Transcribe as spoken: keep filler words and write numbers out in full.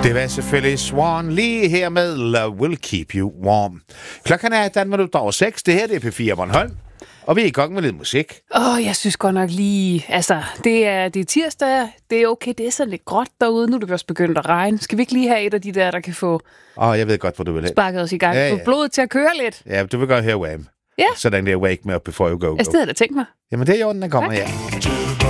Det var selvfølgelig Swan lige her med Love Will Keep You Warm. Klokken er atten minutter over seks. Det her det er P fire Bornholm. Og vi er i gang med lidt musik. Åh, oh, jeg synes godt nok lige... Altså, det er, det er tirsdag. Det er okay. Det er sådan lidt gråt derude. Nu er det også begyndt at regne. Skal vi ikke lige have et af de der, der kan få... Åh, oh, jeg ved godt, hvor du vil hen. Sparket os i gang. Ja, ja. Få blodet til at køre lidt. Ja, du vil godt høre Wham. Ja. Sådan der Wake Me Up Before You Go Go. Jeg stedet at tænke mig. Jamen, det er jo den, der kommer, tak. Ja.